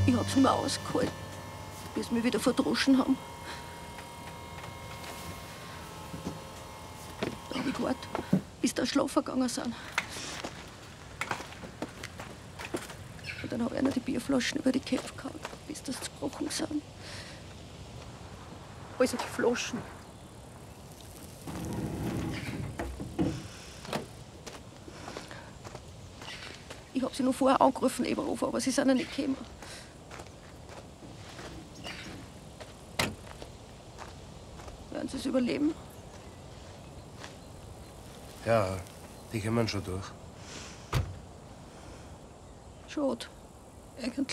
Ich hab's mir ausgehalten, bis sie mich wieder verdroschen haben. Da hab ich gewartet, bis die schlafen gegangen sind. Und dann hab ich einer die Bierflaschen über die Köpfe gehauen, bis das gebrochen sind. Also die Flaschen. Ich hab sie noch vorher angerufen, Eberhofer, aber sie sind ja nicht gekommen. Werden sie es überleben? Ja, die kommen schon durch. Schade. Eigentlich.